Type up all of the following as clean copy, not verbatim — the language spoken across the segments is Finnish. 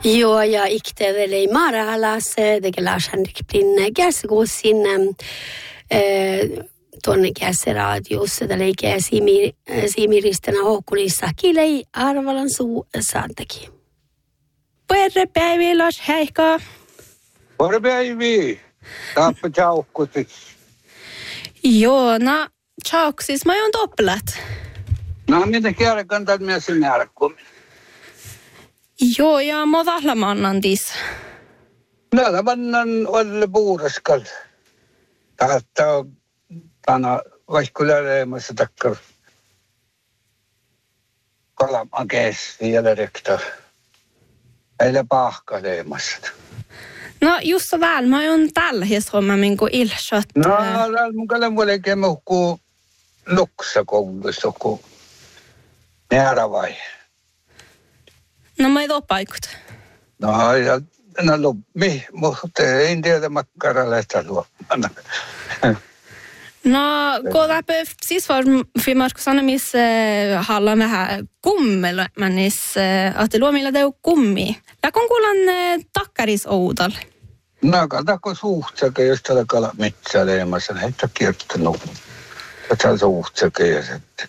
Joo, ja iktevele i maralas, tekelas Henrik Blinne, käsikuusin tuonne käsiraadiossa, tälle Siimiristänä Hokkulissa, kilei arvalan suu saantakin. Päivi, Lars Heikka. Päivi, taappa tjaukkutis. Joo, no tjauksis, mä oon toppelat. No, mitä kärkän tämän mielestä närkkuminen? Joo, ja mä vahlamannan tis. Vahlamannan olle puuraskal. Tahta tänä vaihkuläleemassa takkar kalaman käsi vielä rektar. Eile pahkaleemassa. No, just så väl, mä oon tällä homma minko ilsat. No, täällä mun kallan vuolekin muhkuu luksakoulussa, kun näärä vai. No, mä ei paikut. No, ja mutta en tiedä makkaralle, että luopana. No, kun läpi siis var firmarko sanomis hallan vähän kummella, manis, että luomilla teu kummi. Läkon kuulan takkaris oudal. No, katako suhtsakä, jos täällä kala metsäleemassa, heitä kiertänyt. Täällä suhtsakä ja sitten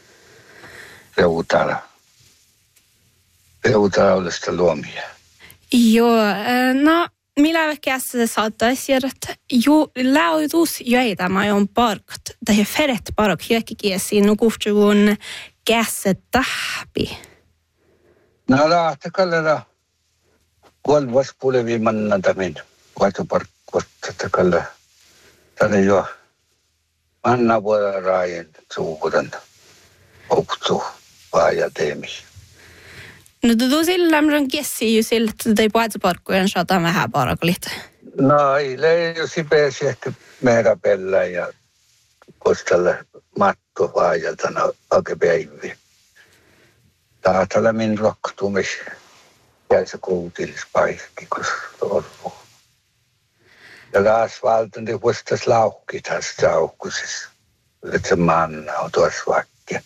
reutaalista luomia. Joo, no, millä kässä saattaisi että läutus jäitä mä on parkat. Tai feret park hyökkikiesiin nukuhtsuun kässä tahpi. No, lähtekallera kolvas pulevi mannantamin. Vaihtoparkkoittatakalla. Tänne jo manna vuoda raajen suukutan optu vaaja teemi. No, tu sillä on kiesi ju sillä, että ei vaihtoparkkojen saata vähän parakolit. No, ei jos pääsi ehkä määräpellä ja kostalle matto vaajaltana akepäiviä. Taatalla min roktumis jäisä kuutilispaikki, kun torvu. Ja taas valtan te vuostas laukki taas saukkusis. Että se manna on tuossa vaikka.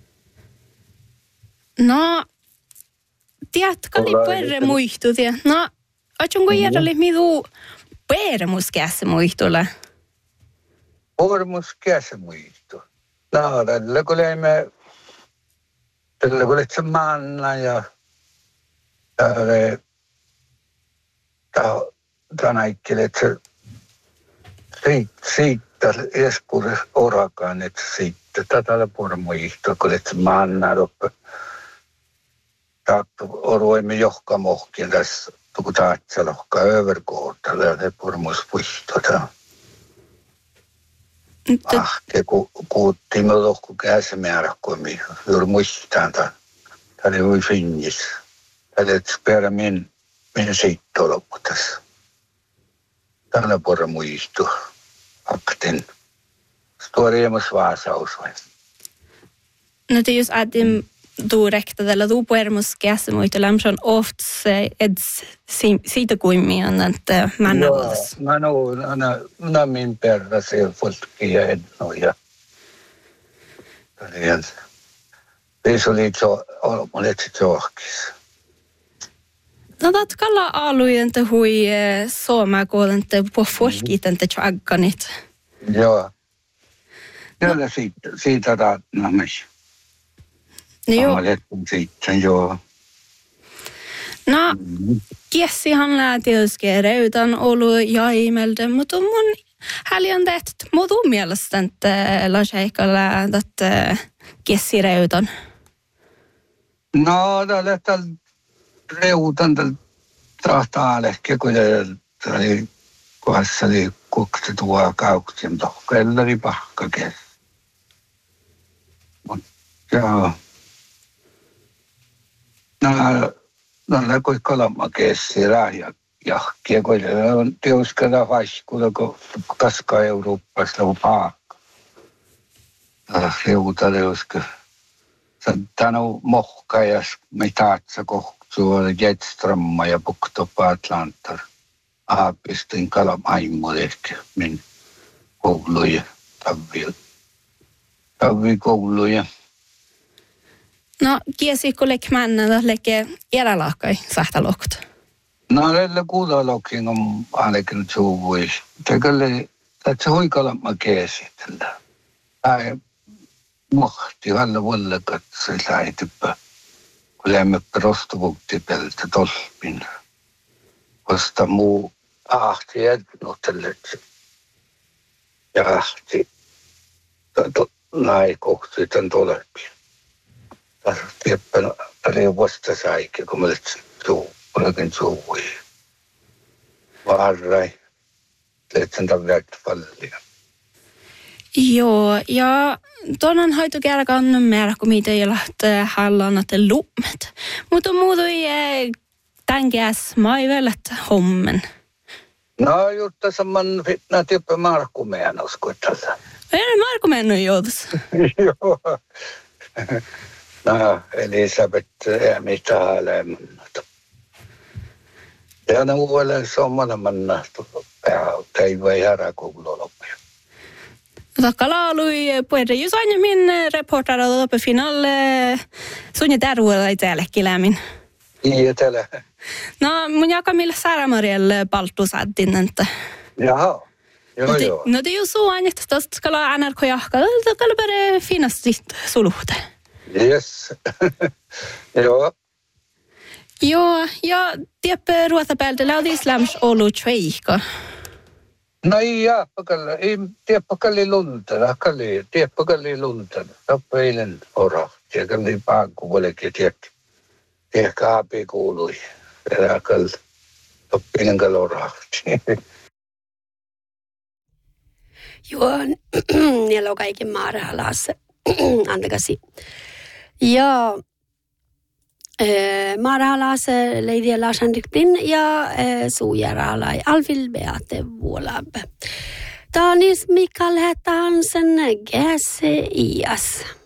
No, tiedätkö, oli perre muistu. No, ootko järjellä, mitä perre muskässä muistulla? Ormus käsi muistu. No, tällä kun leimme, tällä kun se manna ja tämä aikkelee, että siitä eskuudessa orakaan, että siitä tätä pormuistu, kun se manna loppu. Oruimme johka mohkin tässä, kun taatsa lohka överkohtalla ja ne pormus puistotaan. Kun kuuttiin me lohku käsimäärä, kun me juuri muistaan, tämä oli finnis. Tämä oli perä min siitto loppu tässä. Tällä porra muistu aktin. Storiemos vaasaus vai? No, te just ajattelin tuurektadella tuupuermus käsimuita lämpöön oft se siitä kuin minä että mänävuodas. No, min perra se folkki ja edno ja se oli monet tjohkis. No, tatkalla alueen te hui suomaa kuolen te po folkiten te tjagganit. Joo. Kyllä siitä taatnamis. Joo. Sitten, joo. No, kiessihan lähtioske reutan olu jaimeltä, mutta mun häljen tehty muut mielestä, että Lars-Heikalla että kiessi reutan. No, tällä reutan tahtaalekke, kun oli kohdassa oli kukti tuo kauksin, mutta kyllä oli pahka kiessi. Mutta joo. No, kun kalama kessi rahja jahkia, kun on teoskada vaihkulla, kun kaskaa Euroopassa on paakka. Leuta teoska. Tämä on mohka ja mitaatsa kohtuu, jetstramma ja puktopa Atlantar. Aapistin kalamaimmut ehkä, min kouluja, tavvi kouluja. No, kiesi kun lekmänä leke erälaakkai sähtälohkot. No näillä kuulalokin on ainakin suvui. Tekälle, että se huikalamma keesi tällä. Ai mohti alla vuollakat se sai typpä. Kun lämmö perustuvukti peltä tolpin. Vasta muu ahti ednut tälle. Ja ahti. Näin kohti tämän tolpin. Tässä tippä, oli vasta saikin, kun mä olin Olekin suui. Varrai. Lehtsen tarvitset pallia. Joo, ja tuonnan hoitu kerran määrä, kun mitä ei lähteä hallaan, että lummet. Mutta muutui tänkäs maivelet hommen. No, juuri saman fitna tippä Markkumeen uskoitella. Ei Markkumeen joutus. Joo. No, Elisabeth ei mitään hääleemannata. Ja ne uudelleen sommana mannahtu päivä ei härä kuulolopia. Takkala lui puhuta just aina min reportera uppe final sunja tärvuilla ei täälläkin lämmin. Iya tällä. No mun jakamilla Säärämarielle palttusättin, että. Jaha. Joo. No det är ju så att det ska la NRK jaka, det ska bara finnas sitt soluhte. Yes. Joo. Joo, ja tiedäpä ruotapäällä lähti islams olu tveikka. No iya, ei tiedäpä kalli luntana, tiedäpä kalli luntana. Tappa eilen orahti ja kalli paakku vuolekin tiedäpä. Tiedäpä api kuului. Ja kalli toppinen kalli orahti. Joo, niillä on kaikki maarahalassa. Antakasi. Ja maarahalassa leidi Lars-Henrik ja suujaralai Alvil Beate Vuolab. Tanis Mikael Hansen GCIS.